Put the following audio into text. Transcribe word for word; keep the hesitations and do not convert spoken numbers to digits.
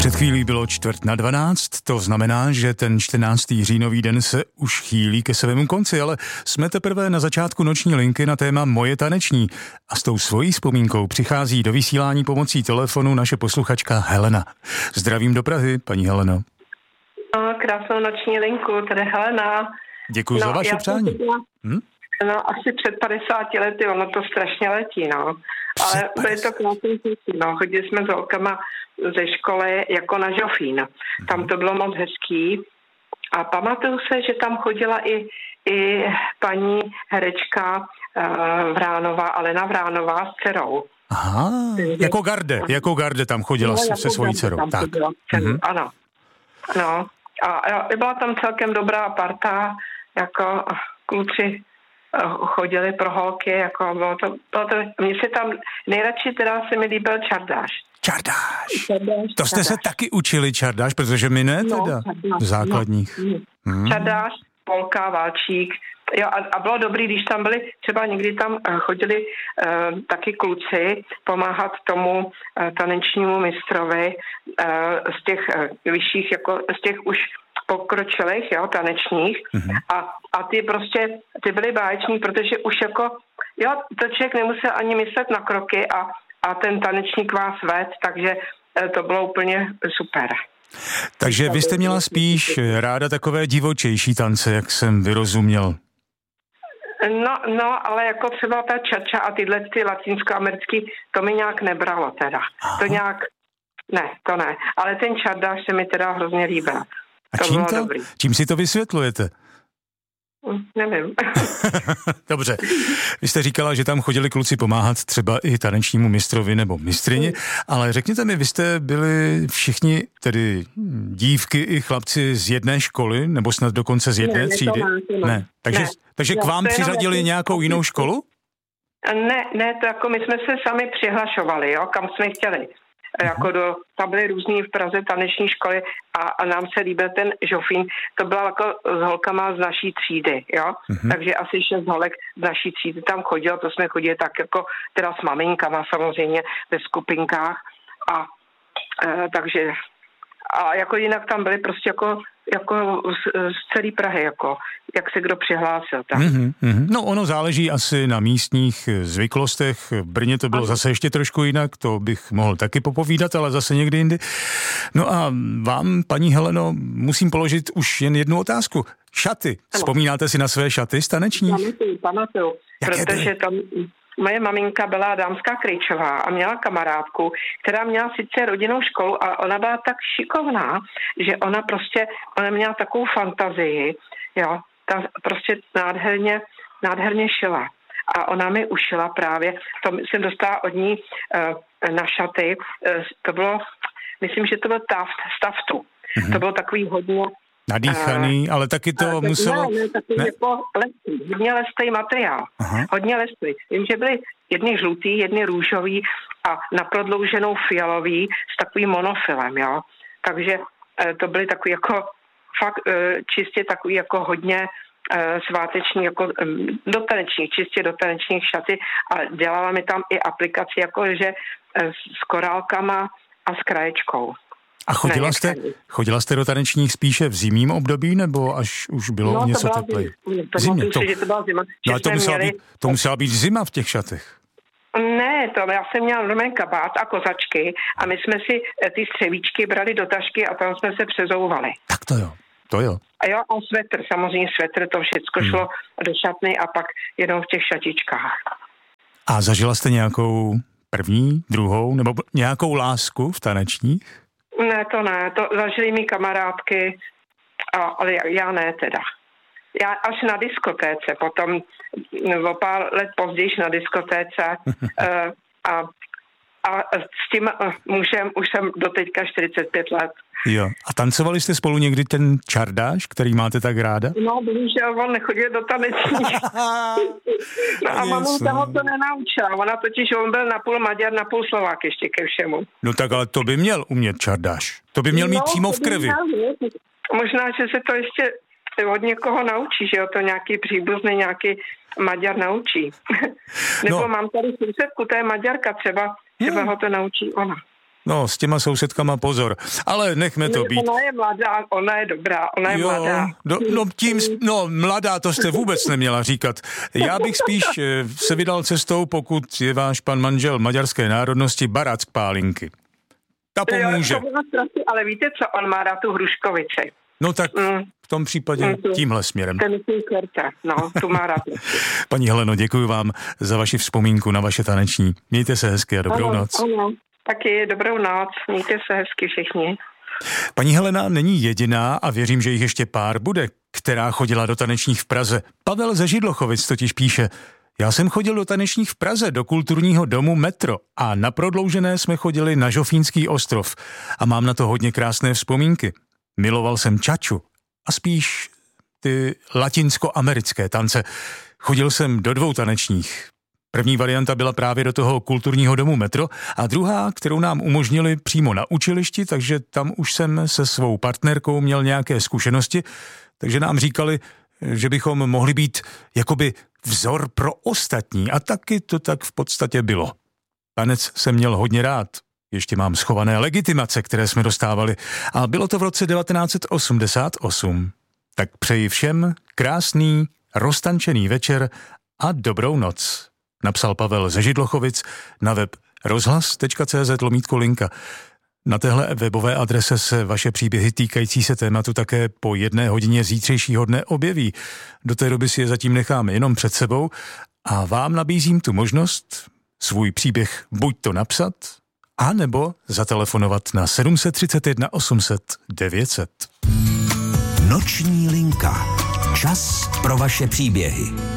Před chvílí bylo čtvrt na dvanáct, to znamená, že ten čtrnáctý říjnový den se už chýlí ke svému konci, ale jsme teprve na začátku noční linky na téma Moje taneční. A s tou svojí vzpomínkou přichází do vysílání pomocí telefonu naše posluchačka Helena. Zdravím do Prahy, paní Heleno. No, krásnou noční linku, tady Helena. Děkuji no, za vaše přání. Hm? No, asi před padesáti lety, ono to strašně letí, no. Ale byly to krásné věci, no. Chodili jsme s holkama ze školy jako na Žofín. Mm-hmm. Tam to bylo moc hezký. A pamatuju se, že tam chodila i, i paní herečka uh, Vránová, Alena Vránová s dcerou. Aha, jako garde, jako garde tam chodila no, se, se svojí dcerou. Tak. Mm-hmm. Ano. No. A, a byla tam celkem dobrá parta, jako kluci chodili pro holky, jako bylo to, bylo to, mně se tam nejradši teda se mi líbil čardáš. Čardáš. čardáš to jste čardáš. se taky učili čardáš, protože my ne teda no, v základních. No, hmm. Čardáš, polka, válčík. Jo, a, a bylo dobrý, když tam byli, třeba někdy tam chodili uh, taky kluci pomáhat tomu uh, tanečnímu mistrovi uh, z těch uh, vyšších, jako z těch už pokročilých, jo, tanečních. Mm-hmm. A, a ty prostě, ty byly báječní, protože už jako, jo, to člověk nemusel ani myslet na kroky a, a ten tanečník vás ved, takže to bylo úplně super. Takže vy jste měla spíš ráda takové divočejší tance, jak jsem vyrozuměl. No, no, ale jako třeba ta čača a tyhle ty latinskoamerický, to mi nějak nebralo teda. Aha. To nějak, ne, to ne. Ale ten čardáš se mi teda hrozně líbil. A to čím, to, čím si to vysvětlujete? Nevím. Dobře. Vy jste říkala, že tam chodili kluci pomáhat třeba i tanečnímu mistrovi nebo mistryni, ale řekněte mi, vy jste byli všichni, tedy dívky i chlapci z jedné školy, nebo snad dokonce z jedné ne, třídy? Ne, ne. ne. Takže, ne. takže k vám přiřadili jenom nějakou jinou školu? Ne, ne, to jako my jsme se sami přihlašovali, jo, kam jsme chtěli. Jako do, tam byly různý v Praze taneční školy a, a nám se líbil ten Žofín. To byla jako s holkama z naší třídy, jo. Mm-hmm. Takže asi šest holek z naší třídy tam chodilo, to jsme chodili tak jako teda s maminkama samozřejmě ve skupinkách a e, takže a jako jinak tam byly prostě jako jako z, z celé Prahy, jako jak se kdo přihlásil. Tak. Mm-hmm, mm-hmm. No ono záleží asi na místních zvyklostech. V Brně to bylo ano. zase ještě trošku jinak, to bych mohl taky popovídat, ale zase někdy jindy. No a vám, paní Heleno, musím položit už jen jednu otázku. Šaty. Ano. Vzpomínáte si na své šaty stanečních? Pamatuju, pamatuju. Protože tam moje maminka byla dámská Krejčová a měla kamarádku, která měla sice rodinnou školu a ona byla tak šikovná, že ona prostě, ona měla takovou fantazii, jo, ta prostě nádherně, nádherně šila. A ona mi ušila právě, to jsem dostala od ní uh, na šaty, uh, to bylo, myslím, že to byl taft, z taftu. Mm-hmm. To bylo takový hodně nadýchaný, uh, ale taky to uh, muselo... Ne, ne, taky ne? Jako lesný, hodně lestý materiál. Aha. Hodně lestý. Vím, že byly jedny žlutý, jedny růžový a na prodlouženou fialový s takovým monofilem, jo. Takže uh, to byly takový jako fakt uh, čistě takový jako hodně uh, sváteční, jako um, do tanečních, čistě do tanečních šaty a dělala mi tam i aplikaci, jako že uh, s korálkama a s kraječkou. A chodila jste, chodila jste do tanečních spíše v zimním období, nebo až už bylo no, něco teplej? Zimě. To, že to byla zima. No, ale to musela, měli... být, to musela být zima v těch šatech. Ne, to já jsem měla normální kabát a kozačky a my jsme si ty střevíčky brali do tašky a tam jsme se přezouvali. Tak to jo, to jo. A jo, a svetr, samozřejmě svetr, to všecko hmm. šlo do šatny a pak jenom v těch šatičkách. A zažila jste nějakou první, druhou, nebo nějakou lásku v tanečních? Ne, to ne, to zažili mi kamarádky, a, ale já, já ne teda. Já až na diskotéce, potom o pár let později na diskotéce uh, a, a s tím uh, mužem už jsem doteďka čtyřicet pět let. Jo, a tancovali jste spolu někdy ten čardáš, který máte tak ráda? No, bohužel on nechodil do tanečních. No a maminka ho to nenaučila. Ona totiž, on byl napůl Maďar, napůl Slovák ještě ke všemu. No tak ale to by měl umět čardáš. To by měl mít no, přímo v krvi. Možná, že se to ještě od někoho naučí, že jo, to nějaký příbuzný, nějaký Maďar naučí. Nebo no. Mám tady sousedku, to je Maďarka, třeba, třeba hmm. ho to naučí ona. No, s těma sousedkama pozor, ale nechme to být. Ona je mladá, ona je dobrá, ona je jo, mladá. Do, no tím, no mladá, to jste vůbec neměla říkat. Já bych spíš se vydal cestou, pokud je váš pan manžel maďarské národnosti, Barack Pálinky. Ta pomůže. Jo, ale víte co, on má rád tu hruškovici. No tak v tom případě tímhle směrem. Ten kvěrce, no, tu má rád. Paní Heleno, děkuji vám za vaši vzpomínku na vaše taneční. Mějte se hezky a dobrou ano, noc. Ano. Taky dobrou noc, mějte se hezky všichni. Paní Helena není jediná a věřím, že jich ještě pár bude, která chodila do tanečních v Praze. Pavel ze Židlochovic totiž píše: já jsem chodil do tanečních v Praze, do kulturního domu Metro a na Prodloužené jsme chodili na Žofínský ostrov a mám na to hodně krásné vzpomínky. Miloval jsem čaču a spíš ty latinsko-americké tance. Chodil jsem do dvou tanečních. První varianta byla právě do toho kulturního domu Metro a druhá, kterou nám umožnili přímo na učilišti, takže tam už jsem se svou partnerkou měl nějaké zkušenosti, takže nám říkali, že bychom mohli být jakoby vzor pro ostatní a taky to tak v podstatě bylo. Tanec jsem měl hodně rád. Ještě mám schované legitimace, které jsme dostávali a bylo to v roce devatenáct set osmdesát osm. Tak přeji všem krásný, roztančený večer a dobrou noc. Napsal Pavel ze Židlochovic na web rozhlas tečka cé zet lomítko linka. Na téhle webové adrese se vaše příběhy týkající se tématu také po jedné hodině zítřejšího dne objeví. Do té doby si je zatím necháme jenom před sebou a vám nabízím tu možnost svůj příběh buď to napsat, a nebo zatelefonovat na sedm set třicet jedna osm set devět set. Noční linka. Čas pro vaše příběhy.